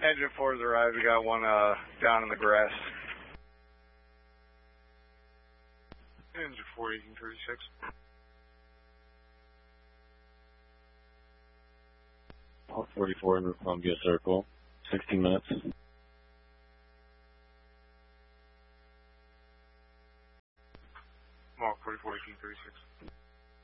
Engine 4 has arrived. We got one down in the grass. Engine 4, 1836. Hawk 44 in Columbia Circle, 16 minutes. Hawk 44, 1836.